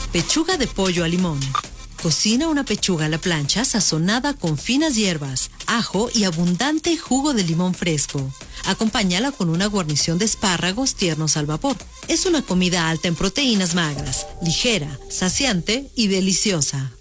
Pechuga de pollo a limón. Cocina una pechuga a la plancha sazonada con finas hierbas, ajo y abundante jugo de limón fresco. Acompáñala con una guarnición de espárragos tiernos al vapor. Es una comida alta en proteínas magras, ligera, saciante y deliciosa.